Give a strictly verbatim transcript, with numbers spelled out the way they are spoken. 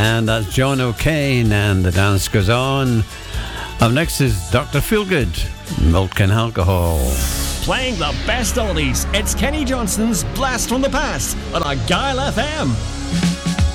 And that's John O'Kane, and the dance goes on. Up next is Doctor Feelgood, Milk and Alcohol. Playing the best oldies, it's Kenny Johnson's Blast from the Past on Argyle F M.